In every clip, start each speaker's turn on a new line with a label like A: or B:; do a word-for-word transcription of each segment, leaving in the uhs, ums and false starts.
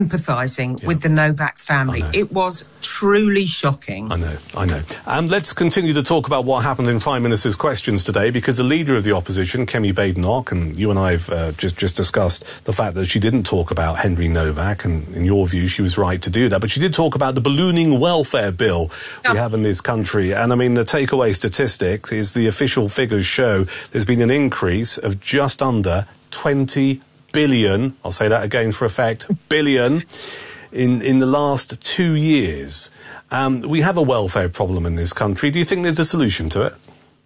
A: sympathising yeah. with the Novak family. It was truly shocking.
B: I know, I know. Um, let's continue to talk about what happened in Prime Minister's questions today, because the leader of the opposition, Kemi Badenoch, and you and I have uh, just, just discussed the fact that she didn't talk about Henry Novak, and in your view, she was right to do that. But she did talk about the ballooning welfare bill we have in this country. And, I mean, the takeaway statistic is the official figures show there's been an increase of just under twenty billion, I'll say that again for effect, billion, in, in the last two years. Um, we have a welfare problem in this country. Do you think there's a solution to it?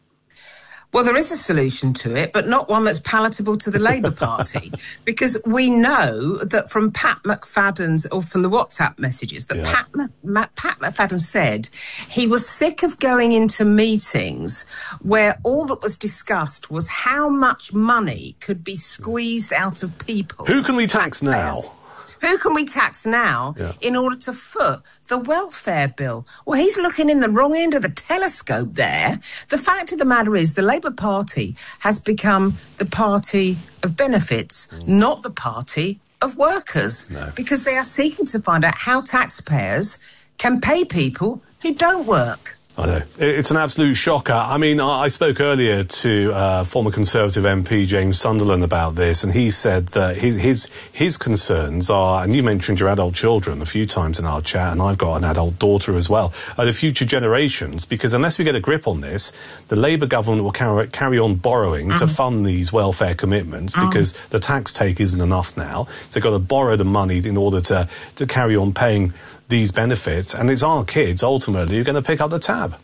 A: Well, there is a solution to it, but not one that's palatable to the Labour Party, because we know that from Pat McFadden's, or from the WhatsApp messages, that yeah. Pat, Ma- Pat McFadden said he was sick of going into meetings where all that was discussed was how much money could be squeezed out of people.
B: Who can we tax now?
A: Who can we tax now yeah. in order to foot the welfare bill? Well, he's looking in the wrong end of the telescope there. The fact of the matter is the Labour Party has become the party of benefits, mm. not the party of workers, no. because they are seeking to find out how taxpayers can pay people who don't work.
B: I know. It's an absolute shocker. I mean, I spoke earlier to uh, former Conservative M P James Sunderland about this, and he said that his, his his concerns are, and you mentioned your adult children a few times in our chat, and I've got an adult daughter as well, are the future generations, because unless we get a grip on this, the Labour government will carry, carry on borrowing mm. to fund these welfare commitments, mm. because the tax take isn't enough now. So they've got to borrow the money in order to, to carry on paying these benefits, and it's our kids ultimately who are going to pick up the tab.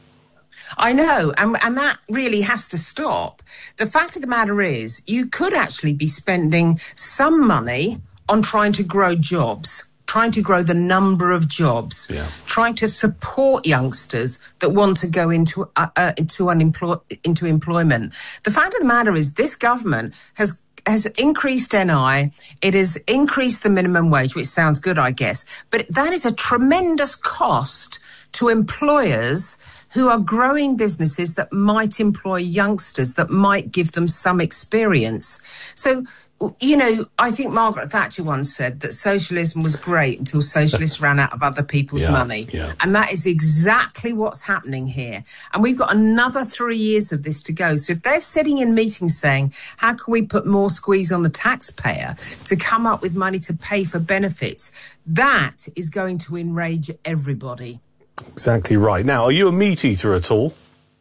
A: I know, and, and that really has to stop. The fact of the matter is, you could actually be spending some money on trying to grow jobs, trying to grow the number of jobs, yeah. trying to support youngsters that want to go into uh, uh, into unemploy- into employment. The fact of the matter is, this government has has increased N I, it has increased the minimum wage, which sounds good, I guess, but that is a tremendous cost to employers who are growing businesses that might employ youngsters, that might give them some experience. So, you know, I think Margaret Thatcher once said that socialism was great until socialists ran out of other people's
B: yeah,
A: money.
B: Yeah.
A: And that is exactly what's happening here. And we've got another three years of this to go. So if they're sitting in meetings saying, how can we put more squeeze on the taxpayer to come up with money to pay for benefits, that is going to enrage everybody.
B: Exactly right. Now, are you a meat eater at all?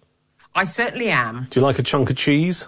A: I certainly am.
B: Do you like a chunk of cheese?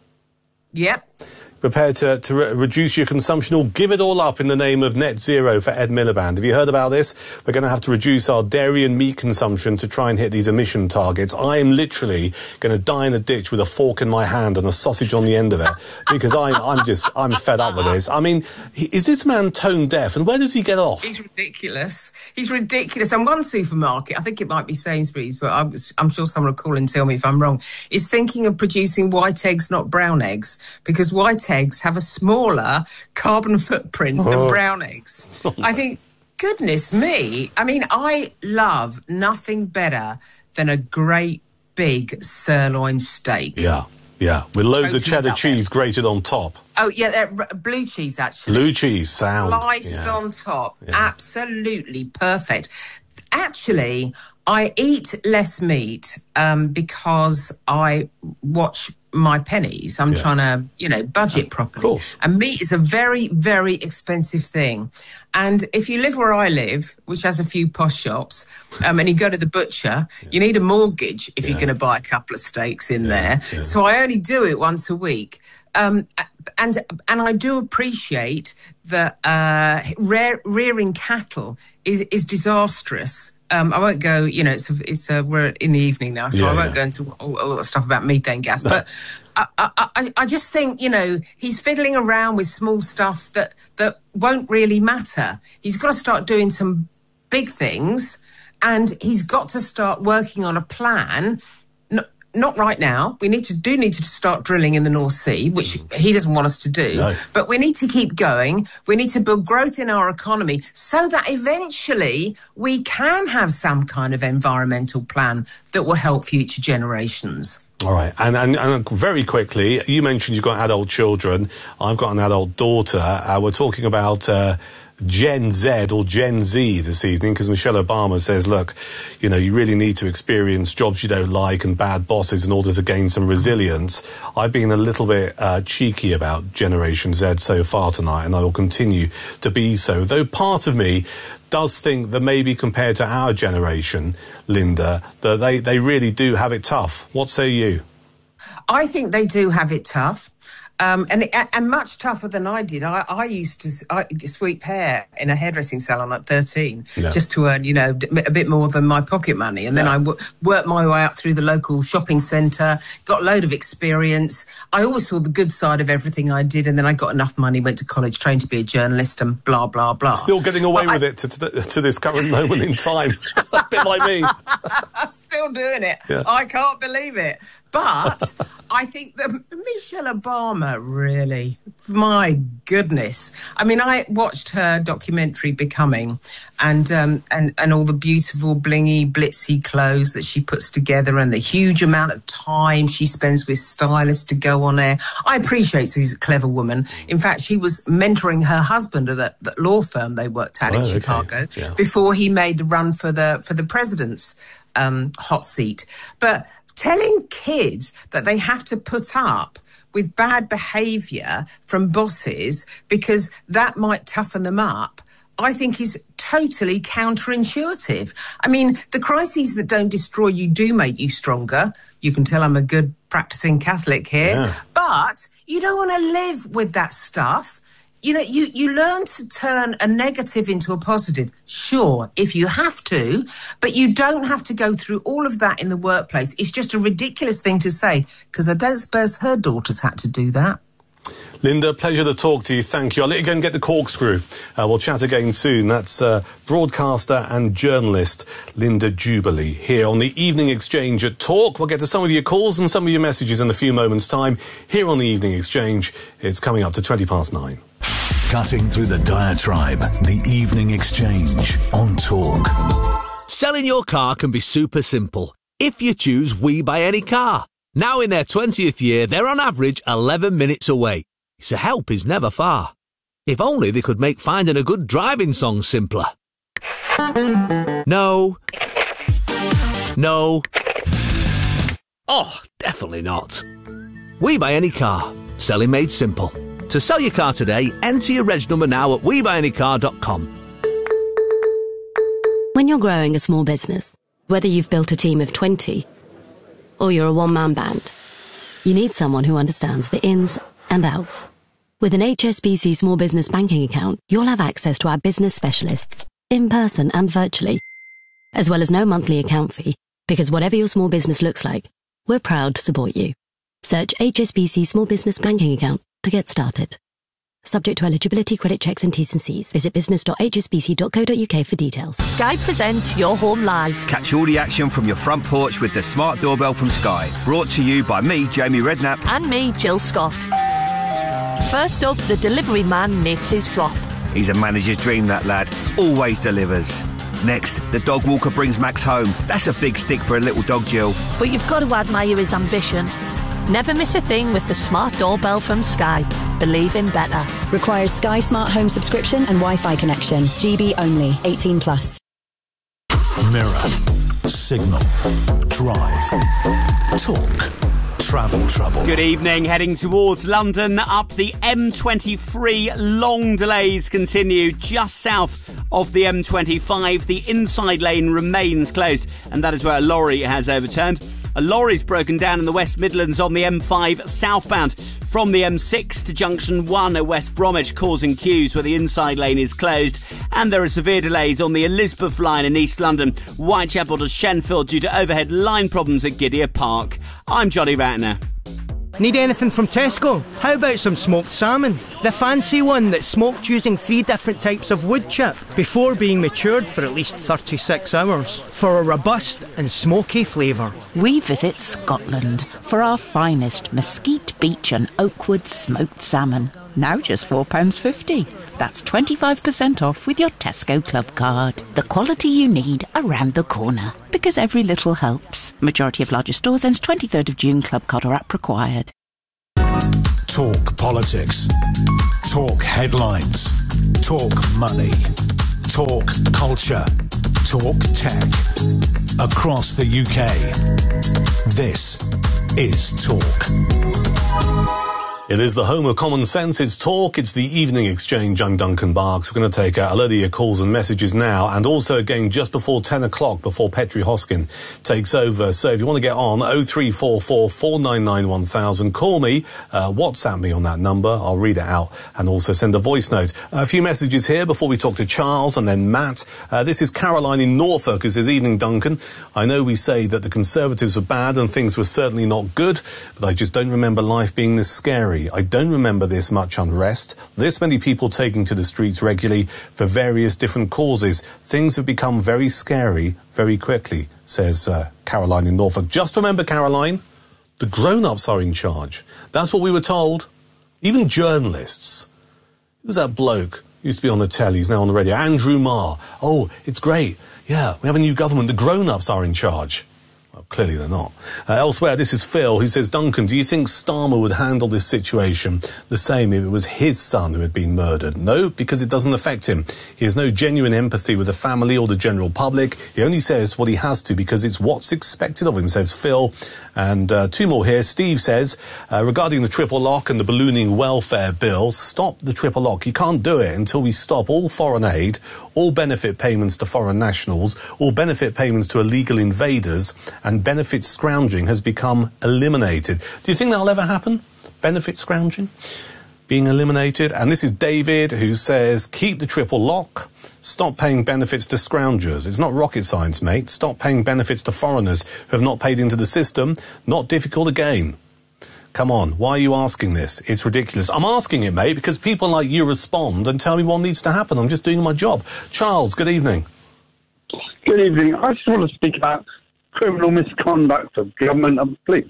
A: Yep.
B: Prepared to, to re- reduce your consumption or give it all up in the name of net zero for Ed Miliband. Have you heard about this? We're going to have to reduce our dairy and meat consumption to try and hit these emission targets. I am literally going to die in a ditch with a fork in my hand and a sausage on the end of it because I'm, I'm just, I'm fed up with this. I mean, is this man tone deaf, and where does he get off?
A: He's ridiculous. He's ridiculous. And one supermarket, I think it might be Sainsbury's, but I'm, I'm sure someone will call and tell me if I'm wrong, is thinking of producing white eggs, not brown eggs, because white eggs have a smaller carbon footprint oh. than brown eggs. Oh, I think, goodness me. I mean, I love nothing better than a great big sirloin steak.
B: Yeah. Yeah, with loads
A: Totally
B: of cheddar cheese grated on top.
A: Oh, yeah, uh, blue cheese, actually.
B: Blue cheese, sound.
A: Sliced
B: yeah.
A: on top.
B: Yeah.
A: Absolutely perfect. Actually, I eat less meat um, because I watch my pennies. I'm yeah. trying to, you know, budget
B: yeah,
A: properly.
B: Of course.
A: And meat is a very, very expensive thing. And if you live where I live, which has a few posh shops, um, and you go to the butcher, yeah. you need a mortgage if yeah. you're going to buy a couple of steaks in yeah. there. Yeah. So I only do it once a week. Um, and and I do appreciate that uh, rear, rearing cattle is, is disastrous. Um, I won't go, you know, it's, a, it's a, we're in the evening now, so yeah, I won't yeah. go into all, all that stuff about methane gas. No. But I, I, I just think, you know, he's fiddling around with small stuff that, that won't really matter. He's got to start doing some big things, and he's got to start working on a plan. Not right now. We need to do need to start drilling in the North Sea, which he doesn't want us to do. No. But we need to keep going. We need to build growth in our economy so that eventually we can have some kind of environmental plan that will help future generations.
B: All right. And, and, and very quickly, you mentioned you've got adult children. I've got an adult daughter. Uh, we're talking about... Uh, Gen Z or Gen Z this evening, because Michelle Obama says, look, you know, you really need to experience jobs you don't like and bad bosses in order to gain some resilience. I've been a little bit uh, cheeky about Generation Z so far tonight, and I will continue to be so, though part of me does think that maybe compared to our generation, Linda, that they, they really do have it tough. What say you?
A: I think they do have it tough. Um, and and much tougher than I did. I, I used to I, sweep hair in a hairdressing salon at thirteen, yeah. just to earn, you know, a bit more than my pocket money. And then yeah. I w- worked my way up through the local shopping centre, got a load of experience. I always saw the good side of everything I did, and then I got enough money, went to college, trained to be a journalist, and blah, blah, blah.
B: Still getting away but with I... it to, to, to this current moment in time. A bit like me.
A: Still doing it.
B: Yeah.
A: I can't believe it. But I think that Michelle Obama, really, my goodness. I mean, I watched her documentary Becoming, and um, and, and all the beautiful, blingy, blitzy clothes that she puts together, and the huge amount of time she spends with stylists to go on air. I appreciate she's a clever woman. In fact, she was mentoring her husband at that, that law firm they worked at oh, in okay. Chicago yeah. before he made the run for the for the president's um, hot seat. But telling kids that they have to put up with bad behaviour from bosses because that might toughen them up, I think is totally counterintuitive. I mean, the crises that don't destroy you do make you stronger. You can tell I'm a good practising Catholic here. Yeah. But you don't want to live with that stuff. You know, you, you learn to turn a negative into a positive, sure, if you have to, but you don't have to go through all of that in the workplace. It's just a ridiculous thing to say, because I don't suppose her daughters had to do that.
B: Linda, pleasure to talk to you. Thank you. I'll let you go and get the corkscrew. Uh, we'll chat again soon. That's uh, broadcaster and journalist Linda Jubilee here on the Evening Exchange at Talk. We'll get to some of your calls and some of your messages in a few moments' time. Here on the Evening Exchange, it's coming up to twenty past nine.
C: Cutting through the diatribe, the Evening Exchange on Talk.
D: Selling your car can be super simple if you choose We Buy Any Car. Now in their twentieth year, they're on average eleven minutes away, so help is never far. If only they could make finding a good driving song simpler. No. No. Oh, definitely not. We Buy Any Car. Selling made simple. To sell your car today, enter your reg number now at we buy any car dot com.
E: When you're growing a small business, whether you've built a team of twenty or you're a one-man band, you need someone who understands the ins and outs. With an H S B C small business banking account, you'll have access to our business specialists, in person and virtually, as well as no monthly account fee, because whatever your small business looks like, we're proud to support you. Search H S B C Small Business Banking Account to get started. Subject to eligibility, credit checks and T's and C's. Visit business dot h s b c dot co dot u k for details.
F: Sky presents Your Home Live.
G: Catch all the action from your front porch with the smart doorbell from Sky. Brought to you by me, Jamie Redknapp.
F: And me, Jill Scott. First up, the delivery man makes his drop.
G: He's a manager's dream, that lad. Always delivers. Next, the dog walker brings Max home. That's a big stick for a little dog, Jill.
F: But you've got to admire his ambition. Never miss a thing with the smart doorbell from Sky. Believe in better.
H: Requires Sky Smart Home subscription and Wi-Fi connection. G B only. eighteen plus.
C: Mirror. Signal. Drive. Talk. Travel trouble.
I: Good evening. Heading towards London up the M twenty-three. Long delays continue just south of the M twenty-five. The inside lane remains closed, and that is where a lorry has overturned. A lorry's broken down in the West Midlands on the M five southbound from the M six to Junction one at West Bromwich, causing queues where the inside lane is closed. And there are severe delays on the Elizabeth line in East London, Whitechapel to Shenfield due to overhead line problems at Gidea Park. I'm Johnny Ratner.
J: Need anything from Tesco? How about some smoked salmon? The fancy one that's smoked using three different types of wood chip before being matured for at least thirty-six hours for a robust and smoky flavour.
K: We visit Scotland for our finest mesquite beach and oakwood smoked salmon. Now just four pounds fifty. That's twenty-five percent off with your Tesco Club card. The quality you need around the corner. Because every little helps. Majority of larger stores ends twenty-third of June. Club card or app required.
C: Talk politics. Talk headlines. Talk money. Talk culture. Talk tech. Across the U K. This is Talk.
B: It is the home of common sense. It's Talk. It's the Evening Exchange. I'm Duncan Barks. We're going to take uh, a lot of your calls and messages now, and also again just before ten o'clock, before Petri Hoskin takes over. So if you want to get on, oh three four four, four nine nine, one thousand, call me, uh, WhatsApp me on that number. I'll read it out, and also send a voice note. A few messages here before we talk to Charles and then Matt. Uh, this is Caroline in Norfolk, who says, evening, Duncan. I know we say that the Conservatives were bad and things were certainly not good, but I just don't remember life being this scary. I don't remember this much unrest, this many people taking to the streets regularly for various different causes. Things have become very scary very quickly, says uh, Caroline in Norfolk. Just remember, Caroline, the grown-ups are in charge. That's what we were told. Even journalists. Who's that bloke? Used to be on the telly, he's now on the radio. Andrew Marr. Oh, it's great. Yeah, we have a new government. The grown-ups are in charge. Well, clearly they're not. Uh, elsewhere, this is Phil, who says, Duncan, do you think Starmer would handle this situation the same if it was his son who had been murdered? No, because it doesn't affect him. He has no genuine empathy with the family or the general public. He only says what he has to because it's what's expected of him, says Phil. And uh, two more here. Steve says, uh, regarding the triple lock and the ballooning welfare bill, stop the triple lock. You can't do it until we stop all foreign aid, all benefit payments to foreign nationals, all benefit payments to illegal invaders, and benefit scrounging has become eliminated. Do you think that'll ever happen? Benefit scrounging being eliminated? And this is David, who says, keep the triple lock. Stop paying benefits to scroungers. It's not rocket science, mate. Stop paying benefits to foreigners who have not paid into the system. Not difficult again. Come on, why are you asking this? It's ridiculous. I'm asking it, mate, because people like you respond and tell me what needs to happen. I'm just doing my job. Charles, good evening.
L: Good evening. I just want to speak about criminal misconduct of government and police.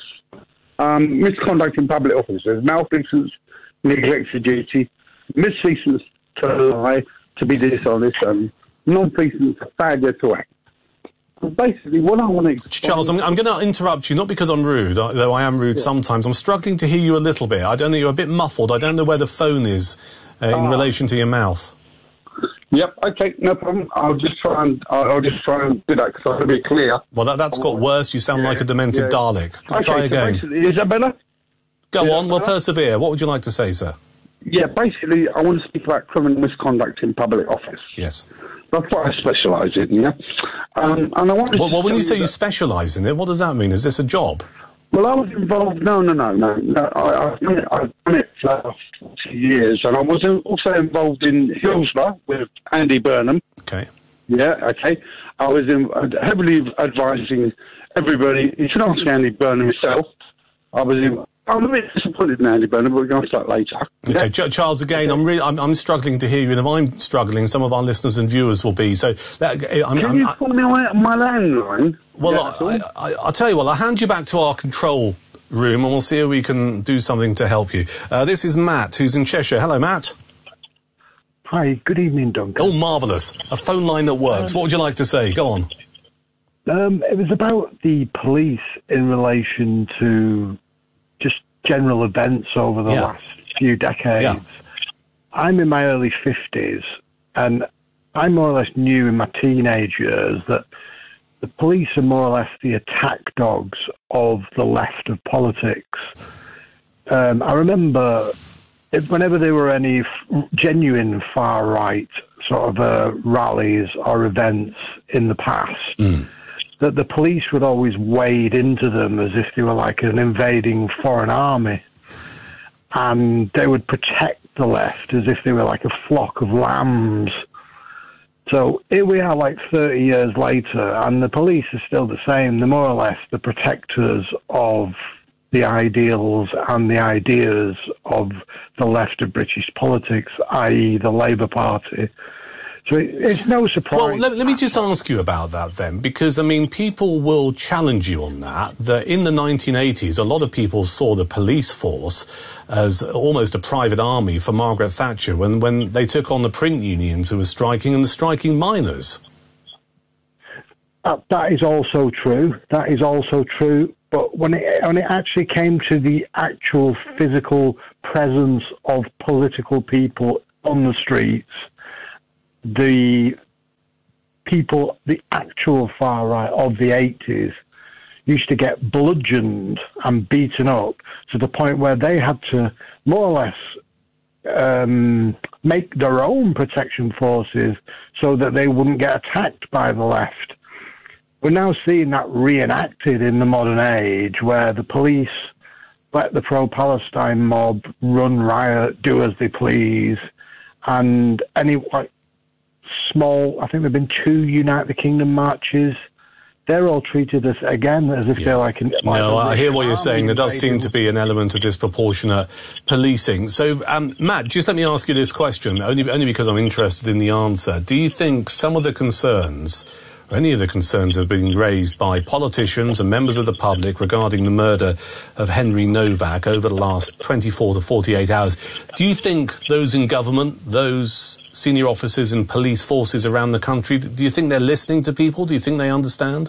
L: Um, misconduct in public offices, malfeasance, neglect of duty, misfeasance to lie, to be dishonest, and non-feasance, failure to act. And basically, what I want to explain...
B: Charles, I'm, I'm going to interrupt you, not because I'm rude, though I am rude yeah. sometimes. I'm struggling to hear you a little bit. I don't know, you're a bit muffled. I don't know where the phone is uh, in uh, relation to your mouth.
L: Yep, okay, no problem. I'll just try and I'll, I'll just try and do that because I want to be clear.
B: Well, that, that's got worse. You sound yeah, like a demented yeah. Dalek.
L: Okay,
B: try again.
L: So is that better?
B: Go
L: is
B: on, we'll persevere. What would you like to say, sir?
L: Yeah, basically, I want to speak about criminal misconduct in public office.
B: Yes.
L: That's what I specialise in, yeah? Um, and I want to
B: well, well, when you say you specialise in it, what does that mean? Is this a job?
L: Well, I was involved... No, no, no, no. no I, I've, done it, I've done it for forty years, and I was also involved in Hillsborough with Andy Burnham.
B: Okay.
L: Yeah, okay. I was in, heavily advising everybody. You should ask Andy Burnham himself. I was in... I'm a bit disappointed in Andy Burnham, but we're going to start later.
B: Okay, yeah. Ch- Charles, again, I'm, really, I'm I'm struggling to hear you, and if I'm struggling, some of our listeners and viewers will be. So, that, I'm,
L: Can
B: I'm,
L: you call me on my landline?
B: Well, yeah, I, I, I'll tell you what, I'll hand you back to our control room, and we'll see if we can do something to help you. Uh, this is Matt, who's in Cheshire. Hello, Matt.
M: Hi, good evening, Duncan.
B: Oh, marvellous. A phone line that works. Um, what would you like to say? Go on.
M: Um, it was about the police in relation to just general events over the yeah. last few decades. Yeah. I'm in my early fifties, and I more or less knew in my teenage years that the police are more or less the attack dogs of the left of politics. Um, I remember if, whenever there were any f- genuine far-right sort of uh, rallies or events in the past, mm. that the police would always wade into them as if they were like an invading foreign army. And they would protect the left as if they were like a flock of lambs. So here we are like thirty years later, and the police are still the same. They're more or less the protectors of the ideals and the ideas of the left of British politics, that is the Labour Party. So it's no surprise.
B: Well, let, let me just ask you about that then, because, I mean, people will challenge you on that, that in the nineteen eighties, a lot of people saw the police force as almost a private army for Margaret Thatcher when, when they took on the print unions who were striking and the striking miners.
M: Uh, that is also true. That is also true. But when it, when it actually came to the actual physical presence of political people on the streets, the people, the actual far right of the eighties, used to get bludgeoned and beaten up to the point where they had to more or less um, make their own protection forces so that they wouldn't get attacked by the left. We're now seeing that reenacted in the modern age, where the police let the pro-Palestine mob run riot, do as they please, and any like, small, I think there have been two Unite the Kingdom marches, they're all treated as, again, as if yeah. they're like... An, like
B: no, I hear what you're saying. There does seem to be an element of disproportionate policing. So, um, Matt, just let me ask you this question, only, only because I'm interested in the answer. Do you think some of the concerns, or any of the concerns that have been raised by politicians and members of the public regarding the murder of Henry Novak over the last twenty-four to forty-eight hours, do you think those in government, those senior officers in police forces around the country, do you think they're listening to people? Do you think they understand?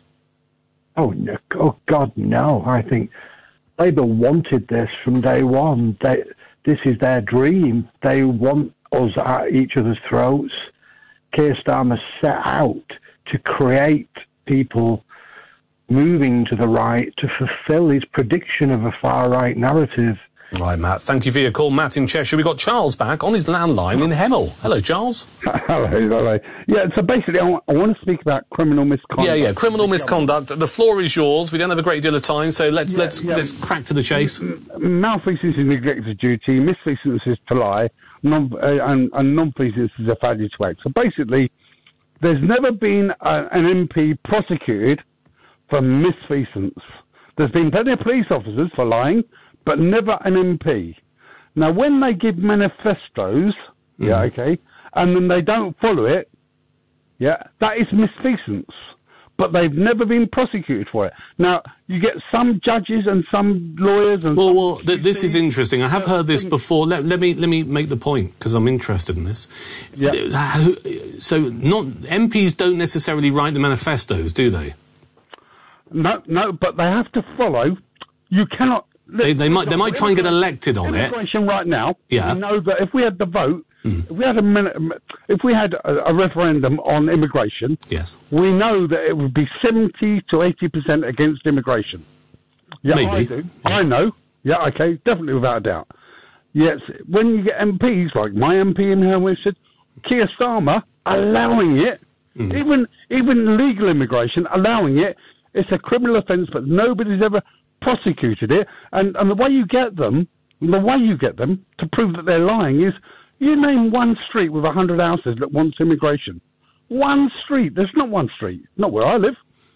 M: Oh, no. Oh God, no. I think Labour wanted this from day one. They, this is their dream. They want us at each other's throats. Keir Starmer set out to create people moving to the right to fulfil his prediction of a far-right narrative.
B: Right, Matt. Thank you for your call. Matt in Cheshire. We've got Charles back on his landline in Hemel. Hello, Charles.
L: Hello, hello. Yeah, so basically I want, I want to speak about criminal misconduct.
B: Yeah, yeah, criminal misconduct. The floor is yours. We don't have a great deal of time, so let's yeah, let's yeah. let's crack to the chase.
L: Malfeasance is neglect of duty, misfeasance is to lie, non, uh, and, and non-feasance is a failure to act. So basically, there's never been a, an M P prosecuted for misfeasance. There's been plenty of police officers for lying, but never an M P. Now, when they give manifestos, mm. yeah, okay, and then they don't follow it, yeah, that is misfeasance. But they've never been prosecuted for it. Now, you get some judges and some lawyers and...
B: Well, well th this is interesting. I have heard this before. Let, let me let me make the point, because I'm interested in this. Yeah. So, not M Ps don't necessarily write the manifestos, do they?
L: No, no, but they have to follow. You cannot...
B: They, they might they might try and get elected on it.
L: Immigration right now.
B: Yeah.
L: We know that if we had the vote, mm. if we had a if we had a, a referendum on immigration,
B: yes,
L: we know that it would be seventy to eighty percent against immigration. Yeah,
B: Maybe.
L: I do. Yeah. I know. Yeah, okay, definitely without a doubt. Yes, when you get M Ps like my M P in Hertfordshire, Keir Starmer allowing it, mm. even even legal immigration allowing it, it's a criminal offence, but nobody's ever prosecuted it, and, and the way you get them, the way you get them to prove that they're lying is you name one street with a hundred houses that wants immigration. One street. There's not one street. Not where I live.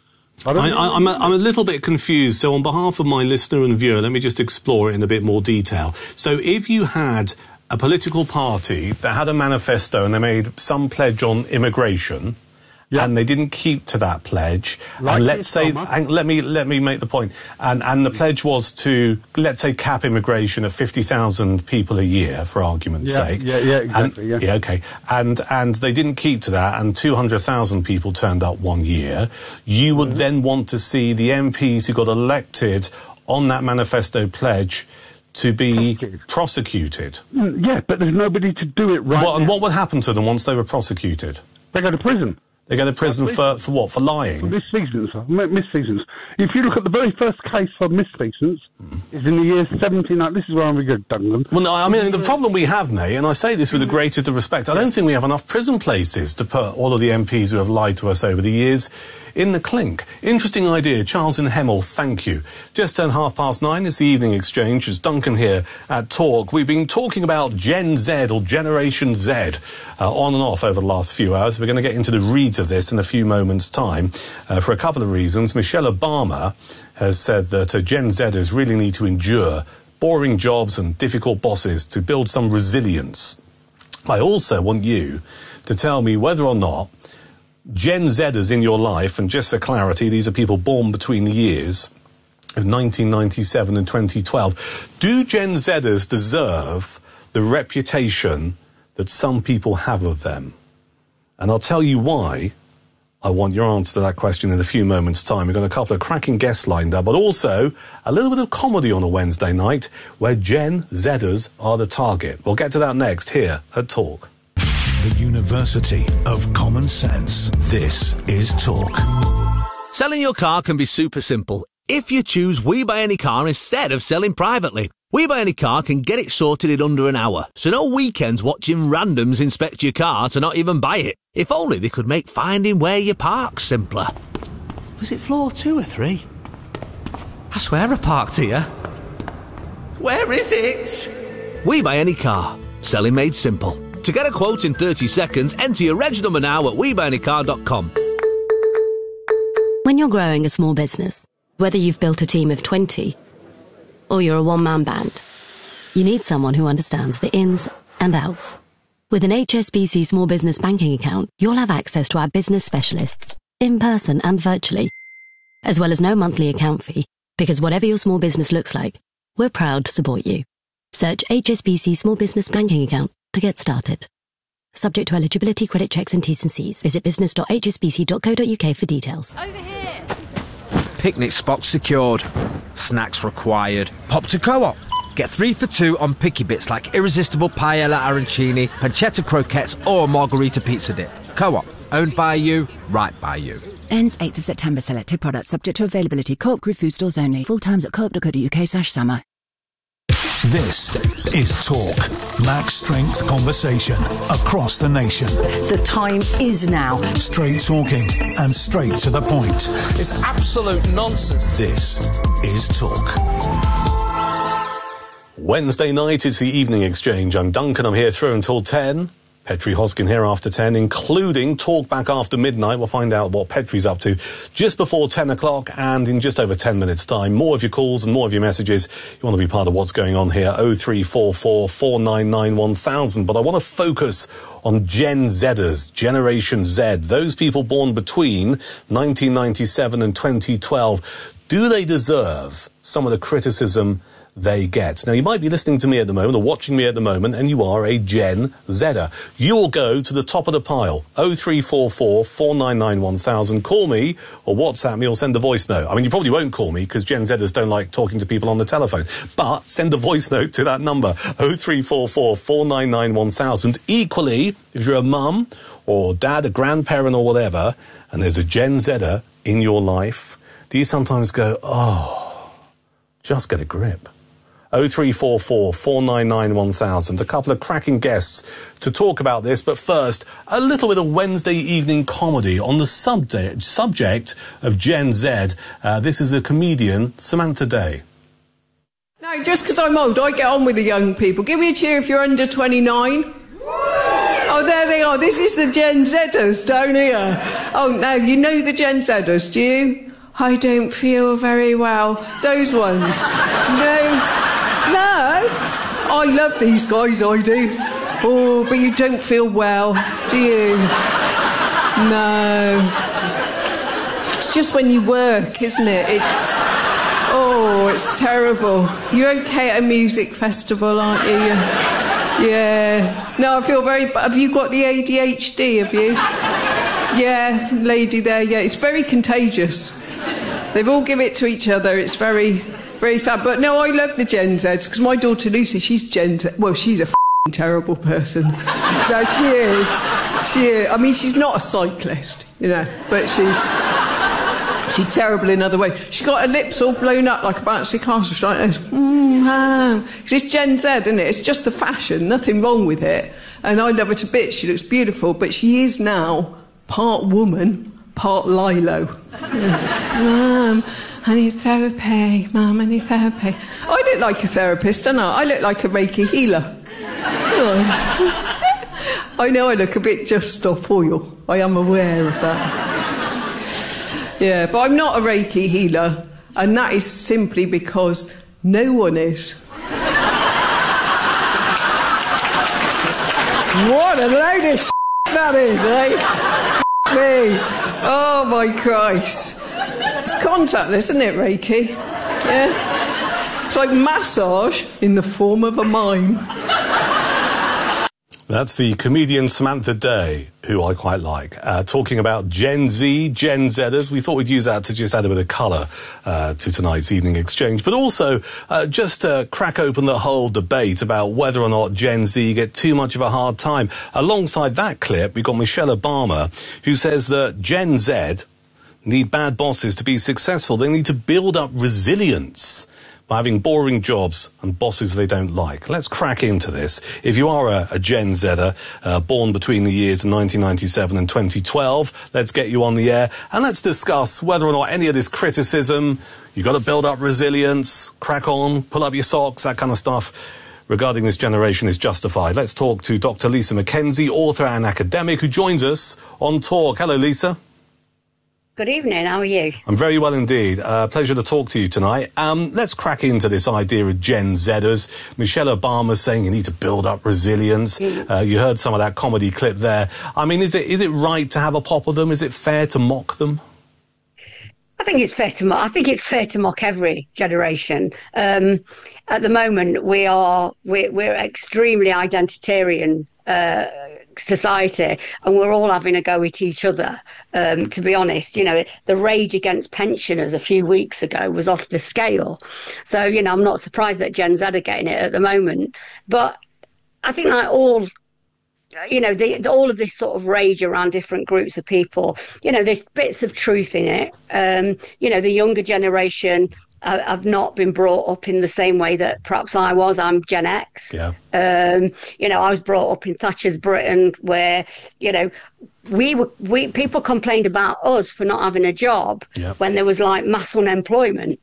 L: I
B: I, I, I'm, a, I'm a little bit confused. So on behalf of my listener and viewer, let me just explore it in a bit more detail. So if you had a political party that had a manifesto and they made some pledge on immigration, yeah. and they didn't keep to that pledge. Like and let's say, and let me let me make the point. And and the pledge was to, let's say, cap immigration at fifty thousand people a year, for argument's
L: yeah,
B: sake.
L: Yeah, yeah, exactly.
B: And,
L: yeah.
B: yeah, okay. And and they didn't keep to that, and two hundred thousand people turned up one year. You would mm-hmm. then want to see the M Ps who got elected on that manifesto pledge to be prosecuted. prosecuted.
L: Mm, yeah, but there's nobody to do it right
B: what,
L: now.
B: And what would happen to them once they were prosecuted?
L: They go to prison.
B: They go to prison for, for what? For lying?
L: For misfeasance. Misfeasance. If you look at the very first case for misfeasance, mm. is in the year seventy-nine. This is where I'm going to go, Duncan.
B: Well, no, I mean, the problem we have, mate, and I say this with the greatest of respect, I don't think we have enough prison places to put all of the M Ps who have lied to us over the years in the clink. Interesting idea. Charles in Hemel, thank you. Just turned half past nine. It's the Evening Exchange. It's Duncan here at Talk. We've been talking about Gen Z or Generation Z uh, on and off over the last few hours. We're going to get into the reads of this in a few moments' time uh, for a couple of reasons. Michelle Obama has said that uh, Gen Zers really need to endure boring jobs and difficult bosses to build some resilience. I also want you to tell me whether or not Gen Zers in your life, and just for clarity, these are people born between the years of nineteen ninety-seven and twenty twelve. Do Gen Zers deserve the reputation that some people have of them? And I'll tell you why I want your answer to that question in a few moments' time. We've got a couple of cracking guests lined up, but also a little bit of comedy on a Wednesday night where Gen Zers are the target. We'll get to that next here at Talk.
C: The University of Common Sense. This is Talk.
D: Selling your car can be super simple if you choose We Buy Any Car instead of selling privately. We Buy Any Car can get it sorted in under an hour, so no weekends watching randoms inspect your car to not even buy it. If only they could make finding where you park simpler. Was it floor two or three? I swear I parked here. Where is it? We Buy Any Car. Selling made simple. To get a quote in thirty seconds, enter your reg number now at we buy any car dot com.
E: When you're growing a small business, whether you've built a team of twenty or you're a one-man band, you need someone who understands the ins and outs. With an H S B C Small Business Banking account, you'll have access to our business specialists, in person and virtually, as well as no monthly account fee, because whatever your small business looks like, we're proud to support you. Search H S B C Small Business Banking account to get started. Subject to eligibility, credit checks and T's and C's. Visit business dot h s b c dot co dot u k for details.
N: Over here! Picnic spot secured. Snacks required. Pop to Co-op. Get three for two on picky bits like irresistible paella arancini, pancetta croquettes or margarita pizza dip. Co-op. Owned by you, right by you.
O: Ends eighth of September. Selected products subject to availability. Co-op Group food stores only. Full times at co op dot co dot u k slash summer.
C: This is Talk. Max strength conversation across the nation.
P: The time is now.
C: Straight talking and straight to the point.
Q: It's absolute nonsense.
C: This is Talk.
B: Wednesday night, it's the Evening Exchange. I'm Duncan. I'm here through until ten. Petri Hoskin here after ten, including Talk back after midnight. We'll find out what Petri's up to just before ten o'clock and in just over ten minutes' time. More of your calls and more of your messages. You want to be part of what's going on here. oh three four four, four nine nine, one thousand. But I want to focus on Gen Zers, Generation Z, those people born between nineteen ninety-seven and twenty twelve. Do they deserve some of the criticism they get? Now, you might be listening to me at the moment or watching me at the moment and you are a Gen Zer. You will go to the top of the pile. oh three four four, four nine nine, one thousand. Call me or WhatsApp me or send a voice note. I mean, you probably won't call me because Gen Zers don't like talking to people on the telephone. But send a voice note to that number, oh three four four, four nine nine, one thousand. Equally, if you're a mum or dad, a grandparent or whatever, and there's a Gen Zer in your life, do you sometimes go, oh, just get a grip? oh three four four, four nine nine, one thousand. A couple of cracking guests to talk about this, but first, a little bit of Wednesday evening comedy on the subject, subject of Gen Z. Uh, this is the comedian Samantha Day.
R: No, just because I'm old, I get on with the young people. Give me a cheer if you're under twenty-nine. Oh, there they are. This is the Gen Zers down here. Oh, now, you know the Gen Zers, do you? I don't feel very well. Those ones. Do you know? No, I love these guys, I do. Oh, but you don't feel well, do you? No. It's just when you work, isn't it? It's... Oh, it's terrible. You're okay at a music festival, aren't you? Yeah. No, I feel very... Have you got the A D H D, have you? Yeah, lady there, yeah. It's very contagious. They've all give it to each other. It's very... Very sad, but no, I love the Gen Zs, because my daughter Lucy, she's Gen Z. Well, she's a f***ing terrible person. No, she is. She is. I mean, she's not a cyclist, you know, but she's... She's terrible in other ways. She's got her lips all blown up like a bouncy castle. She's like this. Mm, ah. It's Gen Z, isn't it? It's just the fashion, nothing wrong with it. And I love her to bits. She looks beautiful, but she is now part woman, part Lilo. Mum, I need therapy. Mum, I need therapy. I look like a therapist, don't I? I look like a Reiki healer. I know I look a bit just off oil. I am aware of that. Yeah, but I'm not a Reiki healer, and that is simply because no one is. What a load of shit that is, eh? Me. Oh, my Christ. It's contactless, isn't it, Reiki? Yeah? It's like massage in the form of a mime.
B: That's the comedian Samantha Day, who I quite like, uh, talking about Gen Z, Gen Zers. We thought we'd use that to just add a bit of colour uh, to tonight's evening exchange, but also uh, just to crack open the whole debate about whether or not Gen Z get too much of a hard time. Alongside that clip, we've got Michelle Obama, who says that Gen Z need bad bosses to be successful. They need to build up resilience by having boring jobs and bosses they don't like. Let's crack into this. If you are a, a Gen Zer, uh, born between the years of nineteen ninety-seven and twenty twelve, let's get you on the air and let's discuss whether or not any of this criticism, you've got to build up resilience, crack on, pull up your socks, that kind of stuff, regarding this generation is justified. Let's talk to Doctor Lisa McKenzie, author and academic, who joins us on Talk. Hello, Lisa.
S: Good evening, how are you?
B: I'm very well indeed. Uh, pleasure to talk to you tonight. Um, let's crack into this idea of Gen Zers. Michelle Obama saying you need to build up resilience. Mm. Uh, you heard some of that comedy clip there. I mean, is it is it right to have a pop of them? Is it fair to mock them?
S: I think it's fair to mock. I think it's fair to mock every generation. Um, at the moment, we are we're, we're extremely identitarian uh, society, and we're all having a go at each other. Um, to be honest, you know, the rage against pensioners a few weeks ago was off the scale. So, you know, I'm not surprised that Gen Z are getting it at the moment. But I think like all. You know, the, the, all of this sort of rage around different groups of people, you know, there's bits of truth in it. Um, you know, the younger generation uh, have not been brought up in the same way that perhaps I was. I'm Gen X.
B: Yeah.
S: Um, you know, I was brought up in Thatcher's Britain where, you know, we were, we people complained about us for not having a job yep. when there was like mass unemployment.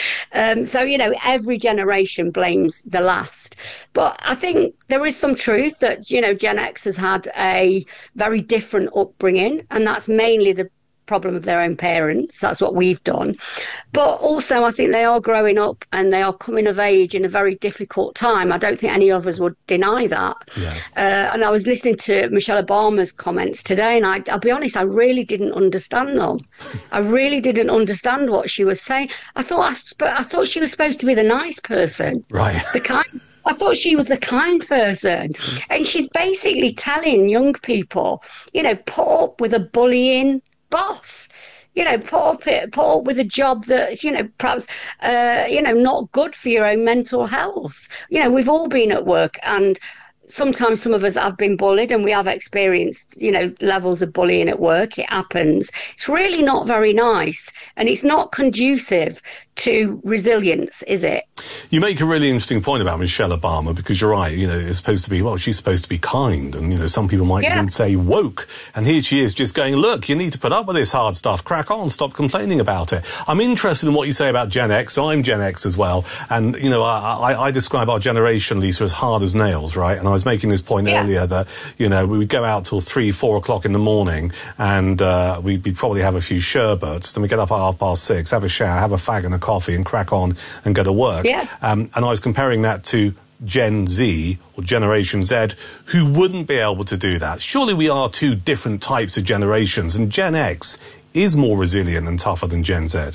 S: Um, so, you know, every generation blames the last. But I think there is some truth that, you know, Gen X has had a very different upbringing, and that's mainly the problem of their own parents. That's what we've done. But also I think they are growing up and they are coming of age in a very difficult time. I don't think any of us would deny that. Yeah. Uh, and I was listening to Michelle Obama's comments today, and I, I'll be honest, I really didn't understand them. I really didn't understand what she was saying. I thought I, I thought she was supposed to be the nice person.
B: Right.
S: The kind I thought she was the kind person. And she's basically telling young people, you know, put up with a bullying boss, you know, put up it, put up with a job that's, you know, perhaps, uh, you know, not good for your own mental health. You know, we've all been at work, and sometimes some of us have been bullied, and we have experienced, you know, levels of bullying at work. It happens. It's really not very nice, and it's not conducive to resilience, is it?
B: You make a really interesting point about Michelle Obama, because you're right, you know, it's supposed to be, well, she's supposed to be kind, and, you know, some people might yeah. even say woke, and here she is just going, look, you need to put up with this hard stuff, crack on, stop complaining about it. I'm interested in what you say about Gen X. I'm Gen X as well, and, you know, I, I, I describe our generation, Lisa, as hard as nails, right? And I was making this point yeah. earlier that, you know, we would go out till three, four o'clock in the morning, and uh, we'd, we'd probably have a few sherbets, then we get up at half past six, have a shower, have a fag and a coffee, and crack on and go to work.
S: Yeah.
B: Um, and I was comparing that to Gen Z or Generation Z, who wouldn't be able to do that. Surely we are two different types of generations, and Gen X is more resilient and tougher than Gen Z.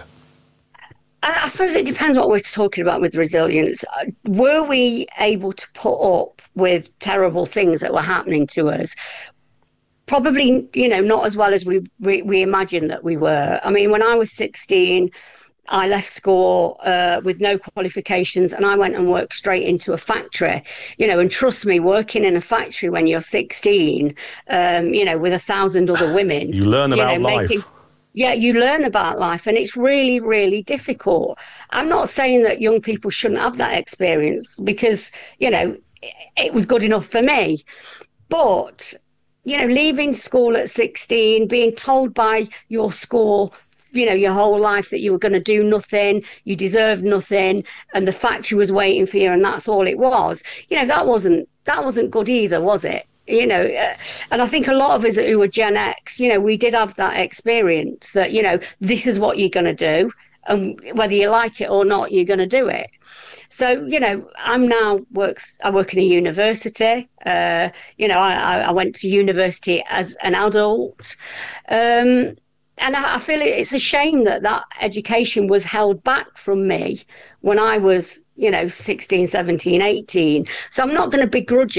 S: I suppose it depends what we're talking about with resilience. Were we able to put up with terrible things that were happening to us? Probably, you know, not as well as we, we, we imagined that we were. I mean, when I was sixteen, I left school uh, with no qualifications, and I went and worked straight into a factory, you know, and trust me, working in a factory when you're sixteen, um, you know, with a thousand other women.
B: You learn about
S: you know,
B: life.
S: Making, yeah, you learn about life, and it's really, really difficult. I'm not saying that young people shouldn't have that experience, because, you know, it, it was good enough for me. But, you know, leaving school at sixteen, being told by your school, you know, your whole life that you were going to do nothing, you deserved nothing, and the factory was waiting for you, and that's all it was. You know, that wasn't that wasn't good either, was it? You know, uh, and I think a lot of us who were Gen X, you know, we did have that experience that, you know, this is what you're going to do, and whether you like it or not, you're going to do it. So, you know, I'm now works. I work in a university. Uh, you know, I, I went to university as an adult. Um, And I feel it's a shame that that education was held back from me when I was, you know, sixteen, seventeen, eighteen. So I'm not going to begrudge it.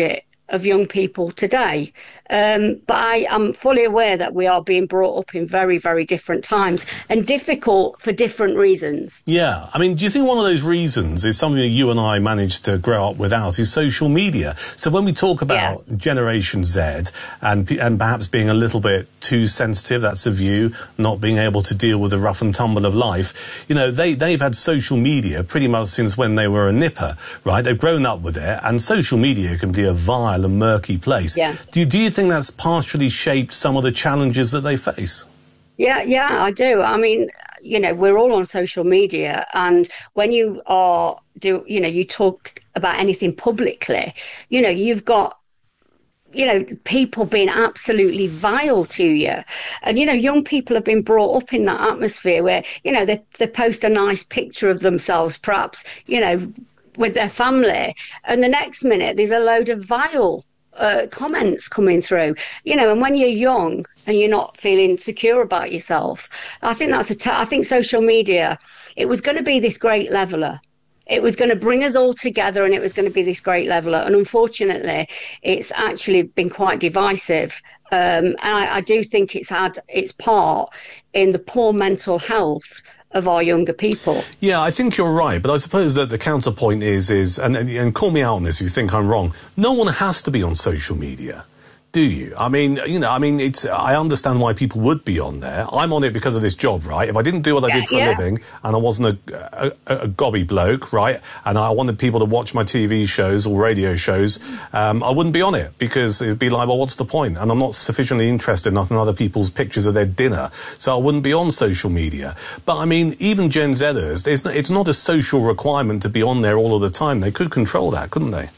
S: of young people today. Um, but I am fully aware that we are being brought up in very, very different times and difficult for different reasons.
B: Yeah. I mean, do you think one of those reasons is something that you and I managed to grow up without is social media? So when we talk about yeah. Generation Z and, and perhaps being a little bit too sensitive, that's a view, not being able to deal with the rough and tumble of life, you know, they, they've had social media pretty much since when they were a nipper, right? They've grown up with it, and social media can be a vile and murky place.
S: Yeah.
B: Do, do you think that's partially shaped some of the challenges that they face?
S: Yeah, yeah, I do. I mean, you know, we're all on social media, and when you are, do you know, you talk about anything publicly, you know, you've got, you know, people being absolutely vile to you. And, you know, young people have been brought up in that atmosphere where, you know, they, they post a nice picture of themselves, perhaps, you know, with their family, and the next minute there's a load of vile uh, comments coming through, you know. And when you're young and you're not feeling secure about yourself, I think that's a t- I think social media, it was going to be this great leveler. It was going to bring us all together, and it was going to be this great leveler. And unfortunately, it's actually been quite divisive. Um, and I, I do think it's had its part in the poor mental health of our younger people.
B: Yeah, I think you're right, but I suppose that the counterpoint is, is and, and, and call me out on this if you think I'm wrong, no one has to be on social media. Do you? I mean, you know, I mean, it's, I understand why people would be on there. I'm on it because of this job, right? If I didn't do what
S: yeah,
B: I did for
S: yeah.
B: a living and I wasn't a, a, a gobby bloke, right, and I wanted people to watch my T V shows or radio shows, um, I wouldn't be on it because it would be like, well, what's the point? And I'm not sufficiently interested enough in other people's pictures of their dinner, so I wouldn't be on social media. But, I mean, even Gen Zers, it's not, it's not a social requirement to be on there all of the time. They could control that, couldn't they?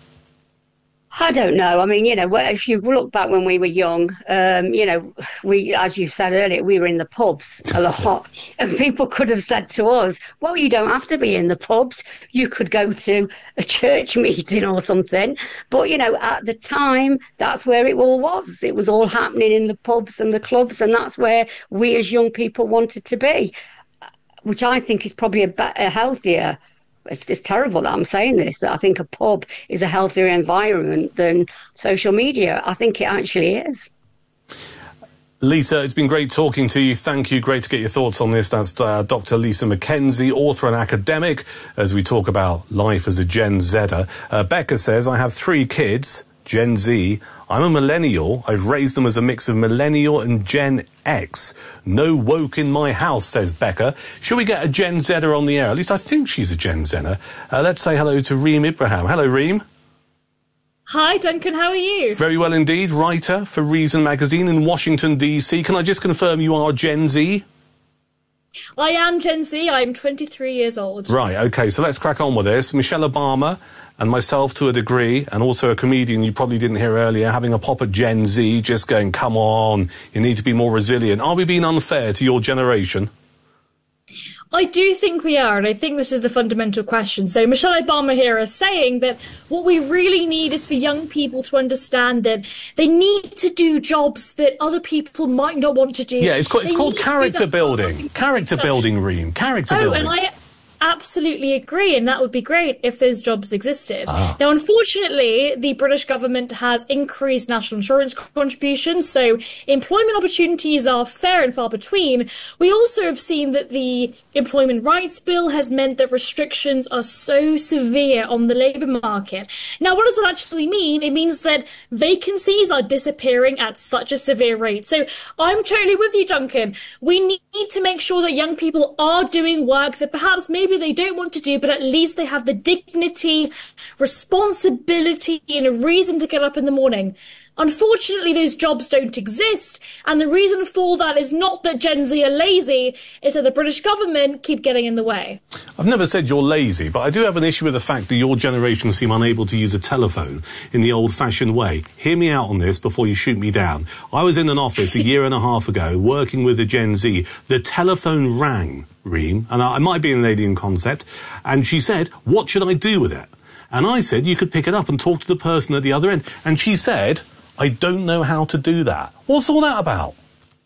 S: I don't know. I mean, you know, if you look back when we were young, um, you know, we, as you said earlier, we were in the pubs a lot. And people could have said to us, well, you don't have to be in the pubs. You could go to a church meeting or something. But, you know, at the time, that's where it all was. It was all happening in the pubs and the clubs. And that's where we as young people wanted to be, which I think is probably a, better, a healthier It's, it's terrible that I'm saying this, that I think a pub is a healthier environment than social media. I think it actually is.
B: Lisa, it's been great talking to you. Thank you. Great to get your thoughts on this. That's uh, Doctor Lisa McKenzie, author and academic, as we talk about life as a Gen Zer. Uh, Becca says, I have three kids, Gen Z. I'm a millennial. I've raised them as a mix of millennial and Gen X. No woke in my house, says Becca. Should we get a Gen Zer on the air? At least I think she's a Gen Zer. Uh, let's say hello to Reem Ibrahim. Hello, Reem.
T: Hi, Duncan. How are you?
B: Very well indeed. Writer for Reason magazine in Washington, D C. Can I just confirm you are Gen Z?
T: I am Gen Z. I'm twenty-three years old.
B: Right, OK, so let's crack on with this. Michelle Obama and myself to a degree, and also a comedian you probably didn't hear earlier, having a pop at Gen Z, just going, come on, you need to be more resilient. Are we being unfair to your generation?
T: I do think we are, and I think this is the fundamental question. So Michelle Obama here is saying that what we really need is for young people to understand that they need to do jobs that other people might not want to do.
B: Yeah, it's called, it's
T: they
B: called character building. Character
T: stuff.
B: building, Reem. Character
T: oh,
B: building.
T: And I absolutely agree, and that would be great if those jobs existed.
B: Ah.
T: Now, unfortunately, the British government has increased national insurance contributions, so employment opportunities are fair and far between. We also have seen that the Employment Rights Bill has meant that restrictions are so severe on the labour market. Now, what does that actually mean? It means that vacancies are disappearing at such a severe rate. So I'm totally with you, Duncan. We need to make sure that young people are doing work that perhaps maybe they don't want to do, but at least they have the dignity, responsibility, and a reason to get up in the morning. Unfortunately, those jobs don't exist, and the reason for that is not that Gen Z are lazy, it's that the British government keep getting in the way.
B: I've never said you're lazy, but I do have an issue with the fact that your generation seem unable to use a telephone in the old-fashioned way. Hear me out on this before you shoot me down. I was in an office a year and a half ago working with a Gen Z. The telephone rang, Reem, and I, it might be an alien concept, and she said, what should I do with it? And I said, you could pick it up and talk to the person at the other end. And she said, I don't know how to do that. What's all that about?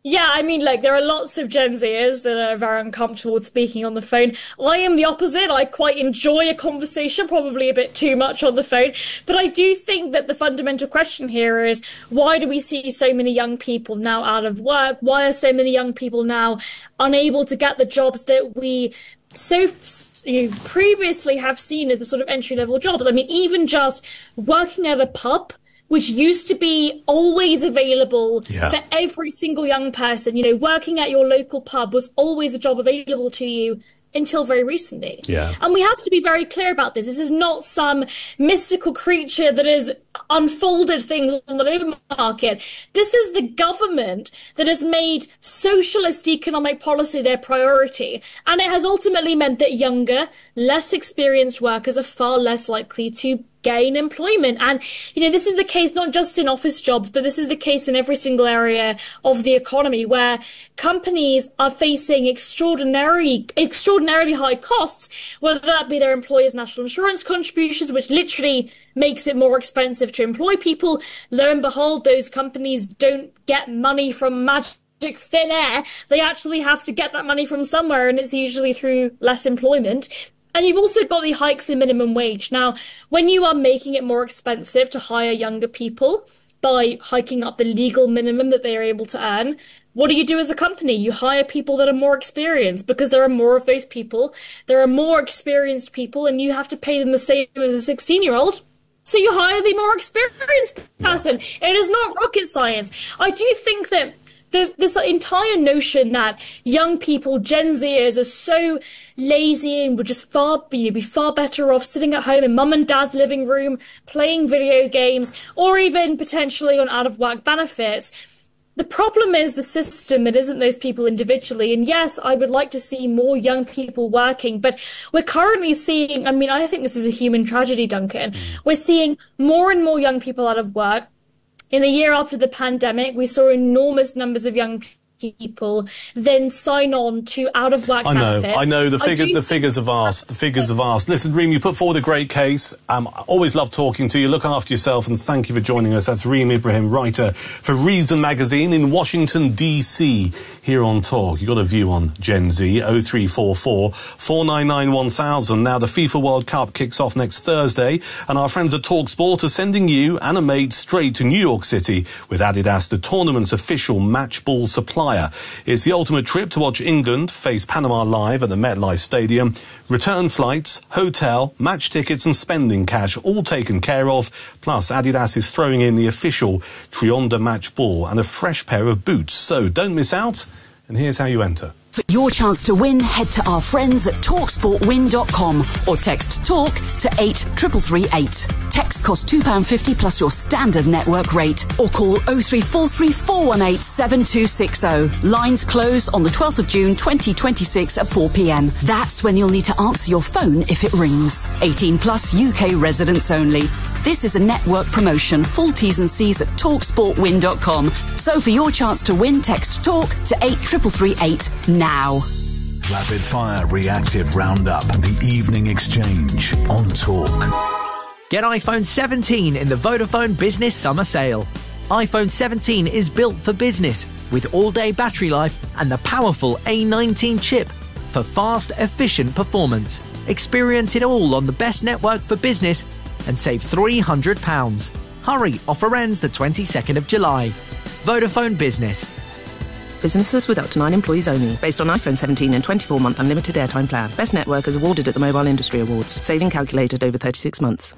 T: Yeah, I mean, like, there are lots of Gen Zers that are very uncomfortable with speaking on the phone. I am the opposite. I quite enjoy a conversation, probably a bit too much on the phone. But I do think that the fundamental question here is, why do we see so many young people now out of work? Why are so many young people now unable to get the jobs that we so you know, previously have seen as the sort of entry-level jobs? I mean, even just working at a pub, which used to be always available yeah. for every single young person. You know, working at your local pub was always a job available to you until very recently.
B: Yeah.
T: And we have to be very clear about this. This is not some mystical creature that has unfolded things on the labour market. This is the government that has made socialist economic policy their priority. And it has ultimately meant that younger, less experienced workers are far less likely to gain employment. And, you know, this is the case not just in office jobs, but this is the case in every single area of the economy where companies are facing extraordinary, extraordinarily high costs, whether that be their employers' national insurance contributions, which literally makes it more expensive to employ people. Lo and behold, those companies don't get money from magic thin air. They actually have to get that money from somewhere, and it's usually through less employment. And you've also got the hikes in minimum wage. Now, when you are making it more expensive to hire younger people by hiking up the legal minimum that they are able to earn, what do you do as a company? You hire people that are more experienced because there are more of those people. There are more experienced people, and you have to pay them the same as a sixteen-year-old. So you hire the more experienced person. It is not rocket science. I do think that The, this entire notion that young people, Gen Zers, are so lazy and would just far you know, be far better off sitting at home in mum and dad's living room, playing video games, or even potentially on out-of-work benefits. The problem is the system. It isn't those people individually. And yes, I would like to see more young people working, but we're currently seeing, I mean, I think this is a human tragedy, Duncan. We're seeing more and more young people out of work. In the year after the pandemic, we saw enormous numbers of young people then sign on to out-of-work
B: I know,
T: benefits.
B: I know. The, figure,
T: do...
B: the figures are vast. The figures are vast. Listen, Reem, you put forward a great case. Um, I always love talking to you. Look after yourself, and thank you for joining us. That's Reem Ibrahim, writer for Reason Magazine in Washington, D C, here on Talk. You've got a view on Gen Z, oh three four four, four nine nine, one thousand. Now, the FIFA World Cup kicks off next Thursday, and our friends at TalkSport are sending you and a mate straight to New York City with Adidas, the tournament's official match ball supplier. It's the ultimate trip to watch England face Panama live at the MetLife Stadium. Return flights, hotel, match tickets and spending cash all taken care of. Plus, Adidas is throwing in the official Trionda match ball and a fresh pair of boots. So don't miss out. And here's how you enter.
P: For your chance to win, head to our friends at talk sport win dot com or text TALK to eight three three three eight. Text costs two pounds fifty plus your standard network rate, or call oh three four three, four one eight, seven two six oh. Lines close on the twelfth of June twenty twenty-six at four p m. That's when you'll need to answer your phone if it rings. eighteen plus U K residents only. This is a network promotion. Full T's and C's at talk sport win dot com. So for your chance to win, text TALK to eight three three three eight now.
C: Rapid Fire Reactive Roundup, the Evening Exchange on Talk.
U: Get iPhone seventeen in the Vodafone Business Summer Sale. iPhone seventeen is built for business with all-day battery life and the powerful A nineteen chip for fast, efficient performance. Experience it all on the best network for business and save three hundred pounds. Hurry, offer ends the twenty-second of July. Vodafone Business.
V: Businesses with up to nine employees only. Based on iPhone seventeen and twenty-four month unlimited airtime plan. Best network is awarded at the Mobile Industry Awards. Saving calculated over thirty-six months.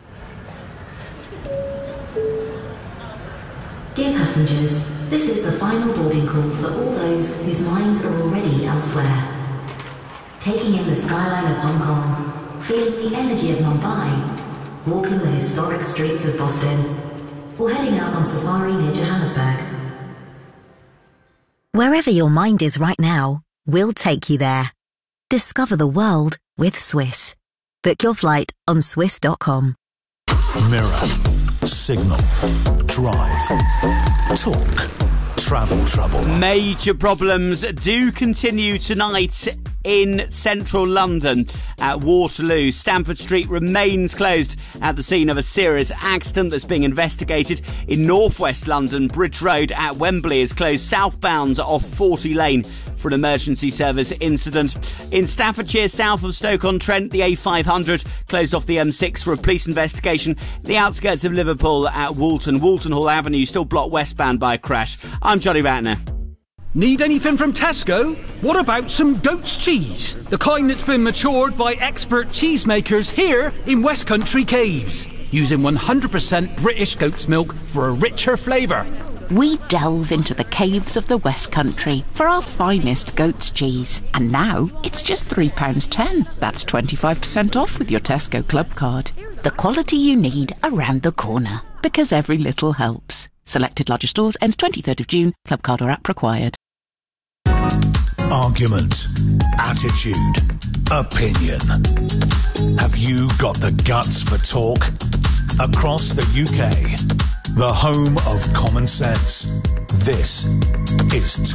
W: Dear passengers, this is the final boarding call for all those whose minds are already elsewhere. Taking in the skyline of Hong Kong, feeling the energy of Mumbai, walking the historic streets of Boston, or heading out on safari near Johannesburg.
X: Wherever your mind is right now, we'll take you there. Discover the world with Swiss. Book your flight on swiss dot com.
C: Mirror, Signal, Drive, Talk, Travel Trouble.
I: Major problems do continue tonight in central London at Waterloo. Stamford Street remains closed at the scene of a serious accident that's being investigated. In northwest London, Bridge Road at Wembley is closed southbound off Forty Lane for an emergency service incident. In Staffordshire, south of Stoke-on-Trent, the A five hundred closed off the M six for a police investigation. The outskirts of Liverpool at Woolton, Woolton Hall Avenue still blocked westbound by a crash. I'm Johnny Ratner.
A: Need anything from Tesco? What about some goat's cheese? The kind that's been matured by expert cheesemakers here in West Country Caves, using one hundred percent British goat's milk for a richer flavour.
K: We delve into the caves of the West Country for our finest goat's cheese. And now it's just three pounds ten. That's twenty-five percent off with your Tesco Club card. The quality you need around the corner. Because every little helps. Selected larger stores ends twenty-third of June. Club card or app required.
C: Argument, attitude, opinion. Have you got the guts for talk? Across the U K, the home of common sense. This is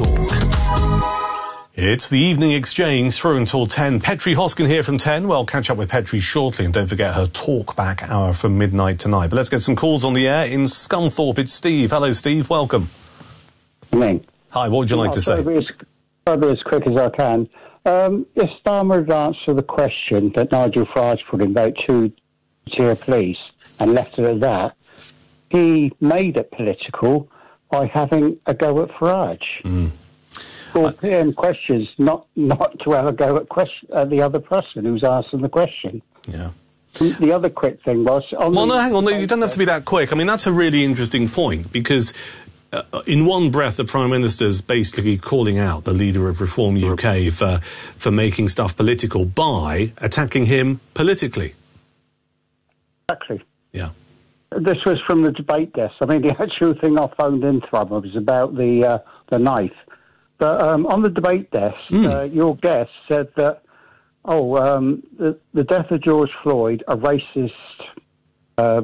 C: Talk.
B: It's the evening exchange through until ten. Petri Hoskin here from ten. Well, catch up with Petri shortly, and don't forget her talk back hour from midnight tonight. But let's get some calls on the air. In Scunthorpe, it's Steve. Hello, Steve. Welcome.
F: Morning.
B: Hi, what would you like
F: I'll
B: to say?
F: Be as, I'll be as quick as I can. Um, if Starmer had answered the question that Nigel Farage put in about two-tier police and left it at that, he made it political by having a go at Farage.
B: Mm.
F: Or P M questions, not not to have a go at, question, at the other person who's asking the question.
B: Yeah.
F: The other quick thing was... On
B: well,
F: the,
B: no, hang on. No, you don't have to be that quick. I mean, that's a really interesting point, because uh, in one breath, the Prime Minister's basically calling out the leader of Reform U K for, for making stuff political by attacking him politically.
F: Exactly.
B: Yeah.
F: This was from the debate desk. I mean, the actual thing I phoned in from was about the uh, the knife. But um, on the debate desk, mm. uh, your guest said that, oh, um, the, the death of George Floyd, a racist. Uh,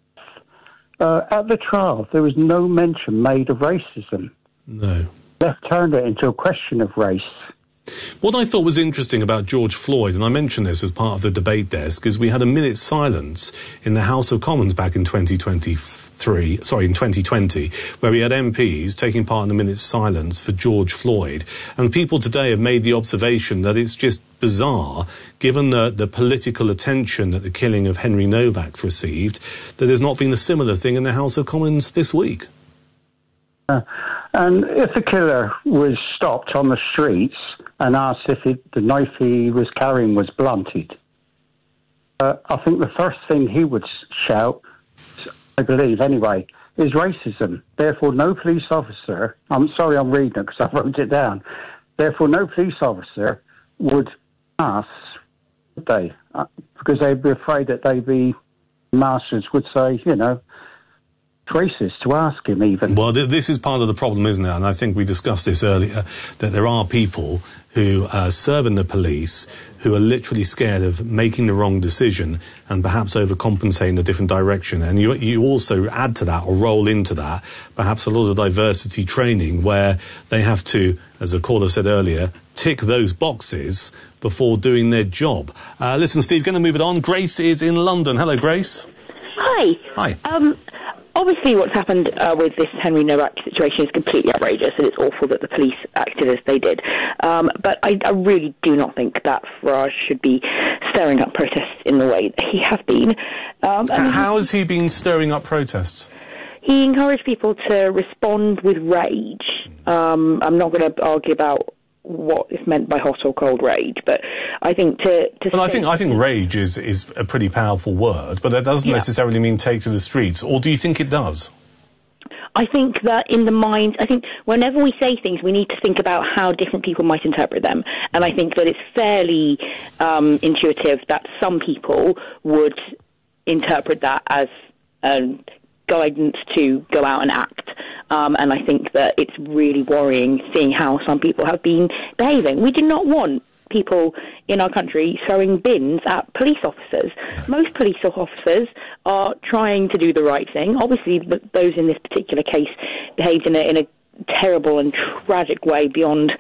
F: uh, at the trial, there was no mention made of racism.
B: No.
F: Left turned it into a question of race.
B: What I thought was interesting about George Floyd, and I mentioned this as part of the debate desk, is we had a minute's silence in the House of Commons back in twenty twenty-three, sorry, in twenty twenty, where we had M Ps taking part in the minute's silence for George Floyd. And people today have made the observation that it's just bizarre, given the, the political attention that the killing of Henry Novak received, that there's not been a similar thing in the House of Commons this week.
F: Uh, and if the killer was stopped on the streets and asked if it, the knife he was carrying was blunted, uh, I think the first thing he would shout, I believe anyway, is racism. Therefore, no police officer, I'm sorry I'm reading it because I wrote it down, therefore no police officer would ask, would they? Uh, because they'd be afraid that they'd be, masters would say, you know, racist to ask him even.
B: Well, th- this is part of the problem, isn't it? And I think we discussed this earlier, that there are people who uh, serve in the police who are literally scared of making the wrong decision and perhaps overcompensating in a different direction. And you, you also add to that, or roll into that, perhaps a lot of diversity training where they have to, as a caller said earlier, tick those boxes before doing their job. Uh, listen, Steve, going to move it on. Grace is in London. Hello, Grace.
G: Hi.
B: Hi.
G: Um, obviously what's happened uh, with this Henry Novak situation is completely outrageous, and it's awful that the police acted as they did. Um, but I, I really do not think that Farage should be stirring up protests in the way that he has been. Um,
B: How, how has he been stirring up protests?
G: He encouraged people to respond with rage. Um, I'm not going to argue about what is meant by hot or cold rage, but I think to... to
B: well, I think I think rage is, is a pretty powerful word, but that doesn't yeah. necessarily mean take to the streets. Or do you think it does?
G: I think that in the mind, I think whenever we say things, we need to think about how different people might interpret them. And I think that it's fairly um, intuitive that some people would interpret that as um, guidance to go out and act. Um, and I think that it's really worrying seeing how some people have been behaving. We do not want people in our country throwing bins at police officers. Most police officers are trying to do the right thing. Obviously, the, those in this particular case behaved in a, in a terrible and tragic way beyond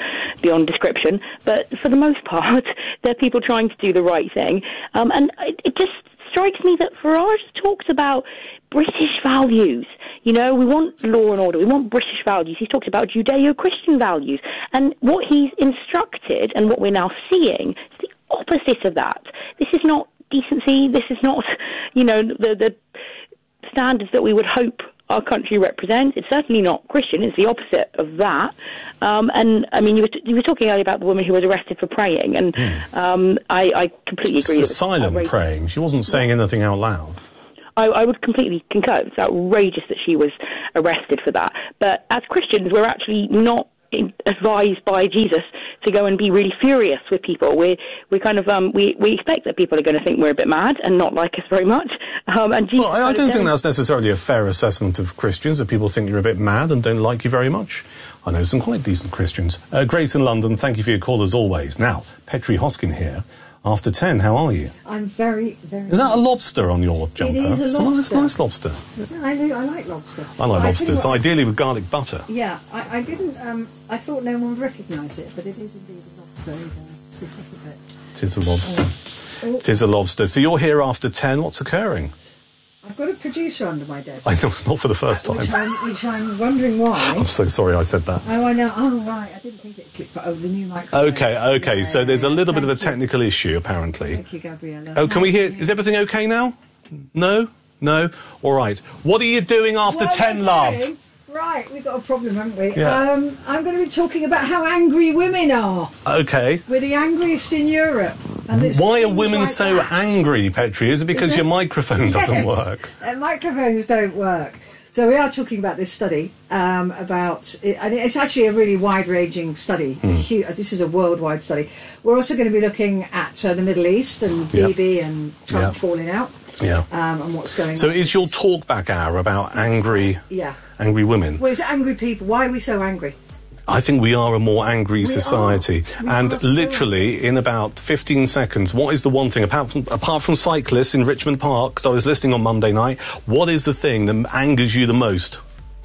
G: beyond description. But for the most part, they're people trying to do the right thing. Um, and it, it just strikes me that Farage talks about British values. You know, we want law and order. We want British values. He's talked about Judeo-Christian values. And what he's instructed and what we're now seeing is the opposite of that. This is not decency. This is not, you know, the, the standards that we would hope our country represents. It's certainly not Christian. It's the opposite of that. Um, and, I mean, you were, t- you were talking earlier about the woman who was arrested for praying. And mm. um, I, I completely agree.
B: It's silent praying. She wasn't saying anything out loud.
G: I, I would completely concur. It's outrageous that she was arrested for that. But as Christians, we're actually not advised by Jesus to go and be really furious with people. We we kind of um, we we expect that people are going to think we're a bit mad and not like us very much. Um, and Jesus
B: well, I, I don't think that's necessarily a fair assessment of Christians, that people think you're a bit mad and don't like you very much. I know some quite decent Christians. Uh, Grace in London, thank you for your call as always. Now, Petri Hoskin here. After ten, how are you?
H: I'm very, very...
B: Is that a lobster on your jumper?
H: It is a lobster.
B: It's a nice, nice lobster.
H: I, do, I like lobster.
B: I like
H: I
B: lobsters,
H: what,
B: ideally with garlic butter.
H: Yeah, I, I didn't... Um, I thought no one would recognise it, but it is indeed a lobster. You know, sit up a bit.
B: It is a lobster.
H: Oh.
B: It is a lobster. So you're here after ten. What's occurring?
H: I've got a producer under my desk.
B: I know, it's not for the first time.
H: Which I'm, which I'm wondering why.
B: I'm so sorry I said that.
H: Oh, I know. Oh, right. I didn't think it clicked. Oh, the new microphone.
B: Okay, okay. Yeah, so there's a little bit of a technical you. issue, apparently.
H: Thank you, Gabriella.
B: Oh, can we hear... Is everything okay now? No? No? All right. What are you doing after
H: what
B: ten, love?
H: Doing? Right, we've got a problem, haven't we?
B: Yeah.
H: Um, I'm going to be talking about how angry women are.
B: Okay.
H: We're the angriest in Europe. And
B: why are women
H: like
B: so
H: that.
B: angry, Petri? Is it because Is it? your microphone
H: yes.
B: doesn't work?
H: Uh, microphones don't work. So we are talking about this study um, about, and it's actually a really wide-ranging study.
B: Mm.
H: Huge, this is a worldwide study. We're also going to be looking at uh, the Middle East and Bibi yep. and Trump yep. falling out.
B: Yeah.
H: Um, and what's going
B: so
H: on.
B: So is your talkback hour about angry,
H: yeah.
B: angry women?
H: Well, it's angry people. Why are we so angry?
B: I think we are a more angry
H: we
B: society.
H: Are. We
B: and
H: are
B: literally,
H: so
B: in about fifteen seconds, what is the one thing, apart from, apart from cyclists in Richmond Park, because I was listening on Monday night, what is the thing that angers you the most?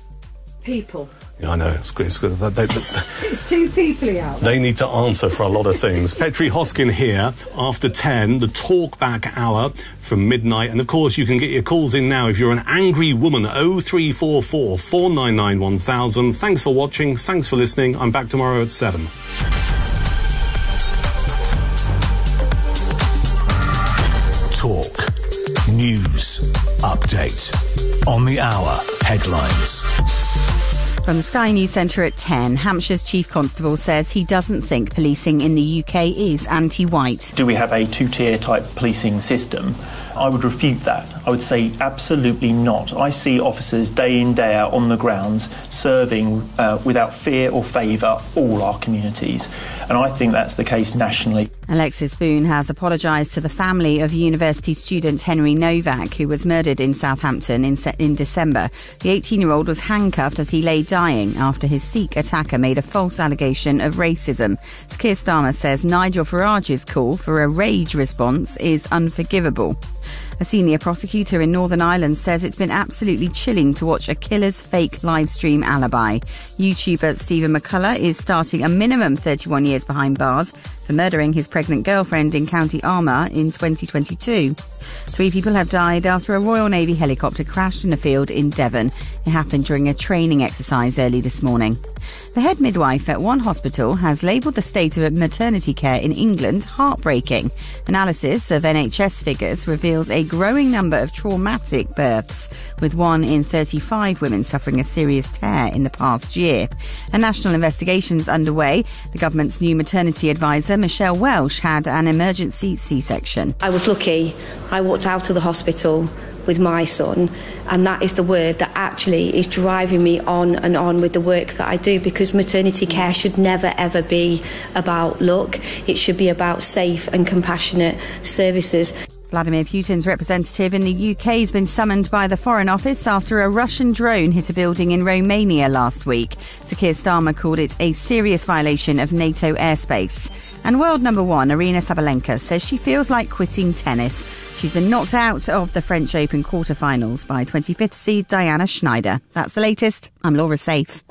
H: People.
B: Yeah, I know. It's, it's, they, they,
H: it's too peoply out there.
B: They need to answer for a lot of things. Petri Hoskin here, after ten, the talkback hour from midnight. And, of course, you can get your calls in now if you're an angry woman. oh three four four, four nine nine, one thousand. Thanks for watching. Thanks for listening. I'm back tomorrow at seven.
C: Talk. News. Update. On the hour. Headlines.
J: From the Sky News Centre at ten, Hampshire's Chief Constable says he doesn't think policing in the U K is anti-white.
L: Do we have a two-tier type policing system? I would refute that. I would say absolutely not. I see officers day in, day out on the grounds serving uh, without fear or favour all our communities. And I think that's the case nationally.
J: Alexis Boone has apologised to the family of university student Henry Novak, who was murdered in Southampton in, se- in December. The eighteen-year-old was handcuffed as he lay dying after his Sikh attacker made a false allegation of racism. Keir Starmer says Nigel Farage's call for a rage response is unforgivable. A senior prosecutor in Northern Ireland says it's been absolutely chilling to watch a killer's fake live stream alibi. YouTuber Stephen McCullough is starting a minimum thirty-one years behind bars for murdering his pregnant girlfriend in County Armagh in twenty twenty-two. Three people have died after a Royal Navy helicopter crashed in a field in Devon. It happened during a training exercise early this morning. The head midwife at one hospital has labelled the state of maternity care in England heartbreaking. Analysis of N H S figures reveals a growing number of traumatic births, with one in thirty-five women suffering a serious tear in the past year. A national investigation is underway. The government's new maternity advisor, Michelle Welsh, had an emergency C-section.
M: I was lucky. I walked out of the hospital with my son, and that is the word that actually is driving me on and on with the work that I do, because maternity care should never ever be about luck. It should be about safe and compassionate services.
J: Vladimir Putin's representative in the U K has been summoned by the Foreign Office after a Russian drone hit a building in Romania last week. Sir Keir Starmer called it a serious violation of NATO airspace. And world number one, Aryna Sabalenka, says she feels like quitting tennis. She's been knocked out of the French Open quarterfinals by twenty-fifth seed Diana Schneider. That's the latest. I'm Laura Safe.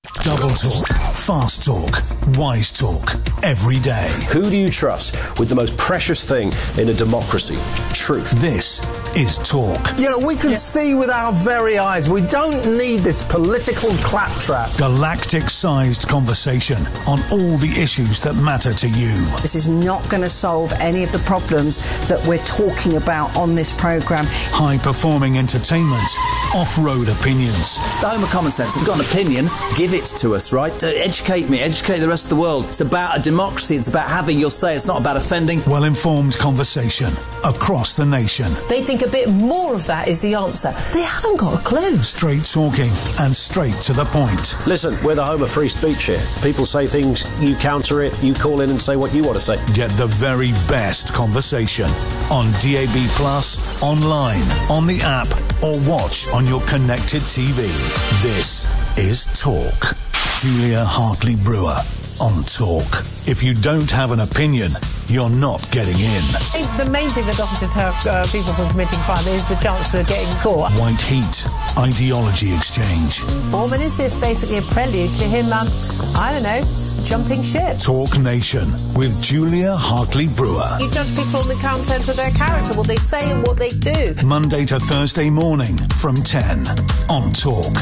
C: Double talk, fast talk, wise talk, every day.
D: Who do you trust with the most precious thing in a democracy? Truth.
C: This is Talk.
E: You know, we can yeah. see with our very eyes. We don't need this political claptrap.
C: Galactic-sized conversation on all the issues that matter to you.
N: This is not going to solve any of the problems that we're talking about on this programme.
C: High-performing entertainment, off-road opinions.
O: The Home of Common Sense, they've got an opinion, give it to us, right? To educate me, educate the rest of the world. It's about a democracy, it's about having your say, it's not about offending.
C: Well-informed conversation across the nation.
Y: They think a bit more of that is the answer. They haven't got a clue.
C: Straight talking and straight to the point.
D: Listen, we're the home of free speech here. People say things, you counter it, you call in and say what you want to say.
C: Get the very best conversation on D A B Plus, online, on the app, or watch on your connected T V. This is Talk. Julia Hartley-Brewer on Talk. If you don't have an opinion, you're not getting in.
Y: I think the main thing that doesn't deter uh, people from committing crime is the chance of getting caught.
C: White Heat, ideology exchange.
Y: Or but is this basically a prelude to him, um, I don't know, jumping ship?
C: Talk Nation with Julia Hartley-Brewer.
Y: You judge people on the content of their character, what they say and what they do.
C: Monday to Thursday morning from ten on Talk.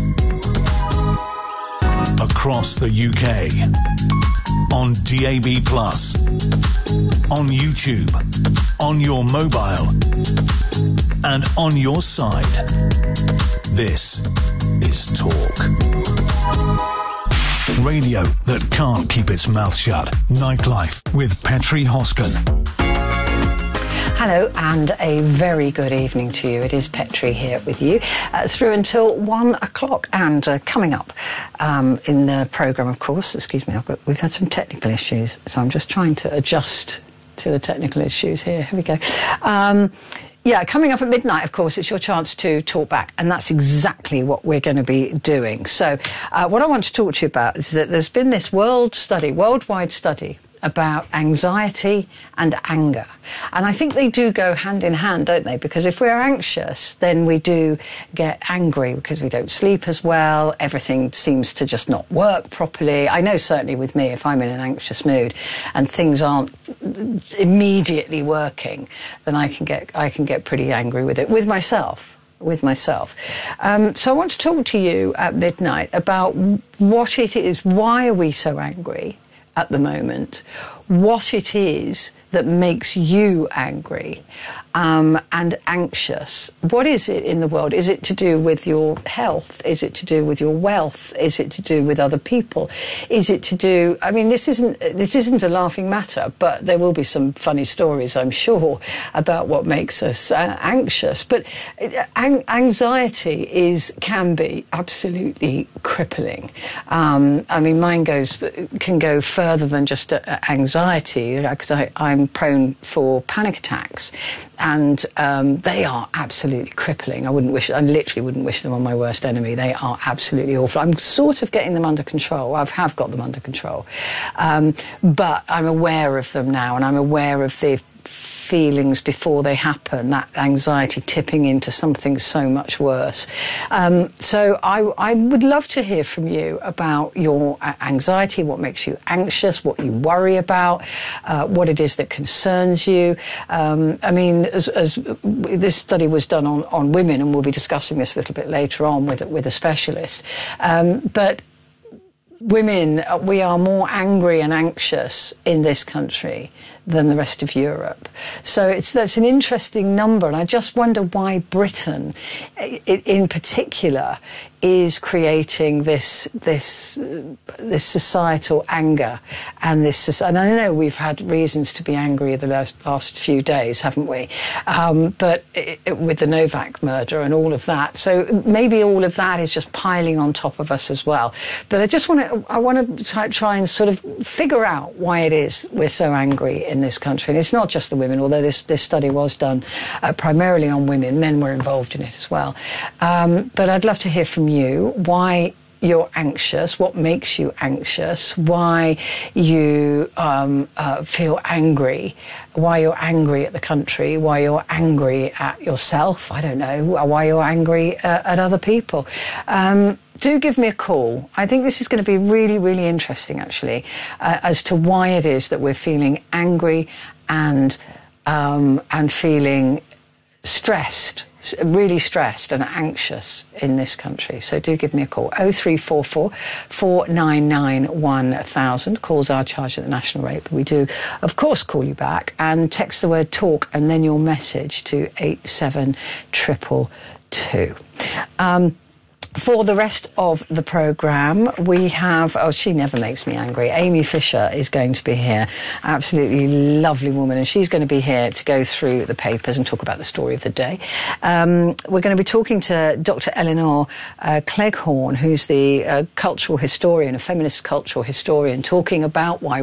C: Across the U K, on D A B Plus, on YouTube, on your mobile, and on your side. This is Talk. Radio that can't keep its mouth shut. Nightlife with Petri Hosken.
Z: Hello and a very good evening to you. It is Petri here with you uh, through until one o'clock. And uh, coming up um, in the programme, of course, excuse me, I've got, we've had some technical issues, so I'm just trying to adjust to the technical issues here. Here we go. Um, Yeah, coming up at midnight, of course, it's your chance to talk back, and that's exactly what we're going to be doing. So uh, what I want to talk to you about is that there's been this world study, worldwide study, about anxiety and anger. And I think they do go hand in hand, don't they? Because if we're anxious, then we do get angry because we don't sleep as well. Everything seems to just not work properly. I know certainly with me, if I'm in an anxious mood and things aren't immediately working, then I can get I can get pretty angry with it, with myself. with myself. Um, so I want to talk to you at midnight about what it is, why are we so angry at the moment, what it is that makes you angry um, and anxious. What is it in the world? Is it to do with your health? Is it to do with your wealth? Is it to do with other people? Is it to do... I mean, this isn't this isn't a laughing matter, but there will be some funny stories, I'm sure, about what makes us uh, anxious. But an- anxiety is can be absolutely crippling. Um, I mean, mine goes can go further than just uh, anxiety, because I, I'm prone for panic attacks, and um, they are absolutely crippling. I wouldn't wish, I literally wouldn't wish them on my worst enemy. They are absolutely awful. I'm sort of getting them under control. I have got them under control, um, but I'm aware of them now, and I'm aware of the feelings before they happen, that anxiety tipping into something so much worse. Um, so I, I would love to hear from you about your anxiety, what makes you anxious, what you worry about, uh, what it is that concerns you. Um, I mean, as, as this study was done on, on women, and we'll be discussing this a little bit later on with, with a specialist, um, but women, we are more angry and anxious in this country than the rest of Europe. So it's that's an interesting number, and I just wonder why Britain, in particular, is creating this this uh, this societal anger and this. And I know we've had reasons to be angry the last, last few days, haven't we? Um, but it, it, with the Novak murder and all of that, so maybe all of that is just piling on top of us as well. But I just want to I want to try, try and sort of figure out why it is we're so angry in this country. And it's not just the women, although this, this study was done uh, primarily on women. Men were involved in it as well. Um, but I'd love to hear from you why you're anxious, what makes you anxious, why you um, uh, feel angry, why you're angry at the country, why you're angry at yourself, I don't know, why you're angry uh, at other people. Um, do give me a call. I think this is going to be really, really interesting, actually, uh, as to why it is that we're feeling angry and um, and feeling stressed, really stressed and anxious in this country. So do give me a call. oh three four four, four nine nine, one thousand. Calls are charged at the national rate, but we do, of course, call you back, and text the word talk and then your message to eight seven two two two. Um, For the rest of the programme, we have, oh, she never makes me angry. Amy Fisher is going to be here. Absolutely lovely woman. And she's going to be here to go through the papers and talk about the story of the day. Um, we're going to be talking to Doctor Eleanor uh, Cleghorn, who's the uh, cultural historian, a feminist cultural historian, talking about why